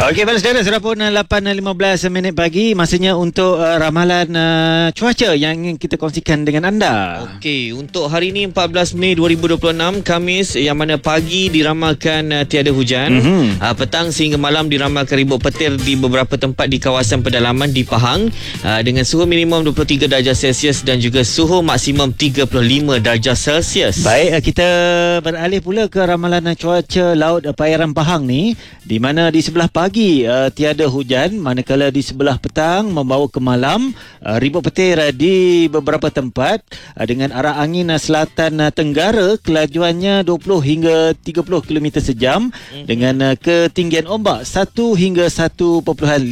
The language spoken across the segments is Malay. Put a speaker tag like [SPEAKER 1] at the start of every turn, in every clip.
[SPEAKER 1] Okey, balas saudara, sudah pun 8.15 minit pagi. Masanya untuk ramalan cuaca yang ingin kita kongsikan dengan anda.
[SPEAKER 2] Okey, untuk hari ini 14 Mei 2026, Khamis, yang mana pagi diramalkan tiada hujan. Petang sehingga malam diramalkan ribut petir di beberapa tempat di kawasan pedalaman di Pahang, dengan suhu minimum 23 darjah Celsius dan juga suhu maksimum 35 darjah Celsius.
[SPEAKER 1] Baik, kita beralih pula ke ramalan cuaca laut perairan Pahang ni, di mana di sebelah pagi tiada hujan, manakala di sebelah petang membawa ke malam ribut petir di beberapa tempat dengan arah angin selatan tenggara, kelajuannya 20 hingga 30 km sejam dengan ketinggian ombak 1 hingga 1.5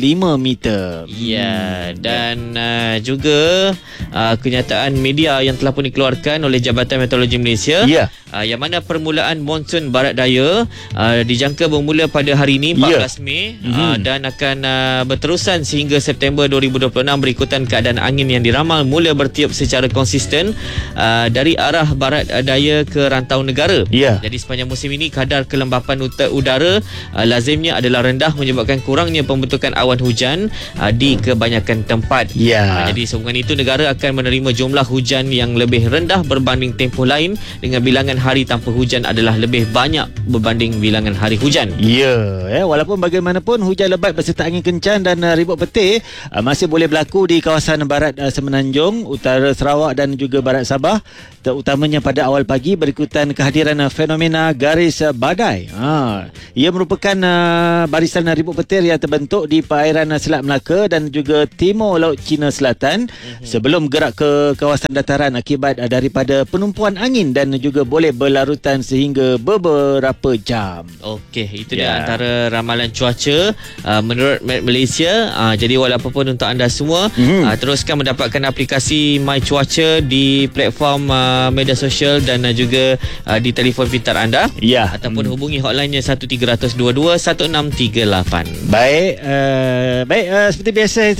[SPEAKER 1] meter.
[SPEAKER 2] Ya, dan juga kenyataan media yang telah pun dikeluarkan oleh Jabatan Meteorologi Malaysia, yang mana permulaan monsun barat daya dijangka bermula pada hari ini 14 Mei dan akan berterusan sehingga September 2026 berikutan keadaan angin yang diramal mula bertiup secara konsisten dari arah barat daya ke rantau negara. Jadi sepanjang musim ini kadar kelembapan udara lazimnya adalah rendah, menyebabkan kurangnya pembentukan awan hujan di kebanyakan tempat. Jadi sehubungan itu negara akan menerima jumlah hujan yang lebih rendah berbanding tempoh lain, dengan bilangan hari tanpa hujan adalah lebih banyak berbanding bilangan hari hujan.
[SPEAKER 1] Walaupun bagaimanapun hujan lebat berserta angin kencang dan ribut petir masih boleh berlaku di kawasan barat Semenanjung, utara Sarawak dan juga barat Sabah, terutamanya pada awal pagi berikutan kehadiran fenomena garis badai. Ia merupakan barisan ribut petir yang terbentuk di perairan Selat Melaka dan juga timur Laut Cina Selatan sebelum gerak ke kawasan dataran akibat daripada penumpuan angin dan juga boleh berlarutan sehingga beberapa jam.
[SPEAKER 2] Okey, itu dia antara ramalan cuaca menurut Malaysia. Jadi walaupun untuk anda semua, teruskan mendapatkan aplikasi My Cuaca di platform media sosial dan juga di telefon pintar anda, ataupun hubungi hotline-nya 1322 1638.
[SPEAKER 1] Baik, seperti biasa